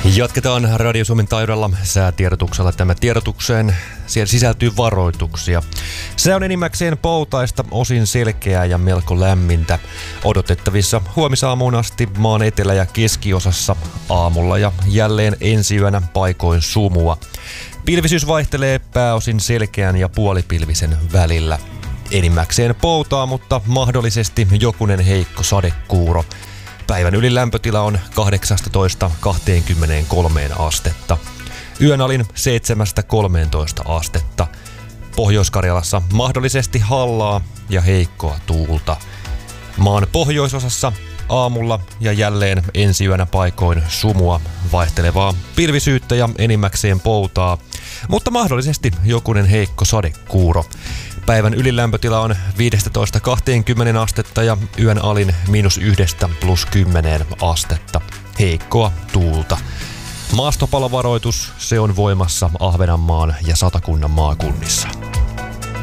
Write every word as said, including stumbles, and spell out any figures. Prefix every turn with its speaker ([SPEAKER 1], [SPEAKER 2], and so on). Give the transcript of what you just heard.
[SPEAKER 1] Jatketaan Radio Suomen taajuudella säätiedotuksella. Tämä tiedotukseen siihen sisältyy varoituksia. Se on enimmäkseen poutaista, osin selkeää ja melko lämmintä. Odotettavissa huomisaamuun asti maan etelä- ja keskiosassa aamulla ja jälleen ensi yönä paikoin sumua. Pilvisyys vaihtelee pääosin selkeän ja puolipilvisen välillä. Enimmäkseen poutaa, mutta mahdollisesti jokunen heikko sadekuuro. Päivän ylin lämpötila on kahdeksastatoista kaksikymmentäkolme astetta. Yön alin seitsemästä kolmeentoista astetta. Pohjois-Karjalassa mahdollisesti hallaa ja heikkoa tuulta. Maan pohjoisosassa aamulla ja jälleen ensi yönä paikoin sumua, vaihtelevaa pilvisyyttä ja enimmäkseen poutaa, mutta mahdollisesti jokunen heikko sadekuuro. Päivän ylilämpötila on viisitoista kaksikymmentä astetta ja yön alin miinus yhdestä plus kymmenen astetta. Heikkoa tuulta. Maastopalovaroitus, se on voimassa Ahvenanmaan ja Satakunnan maakunnissa.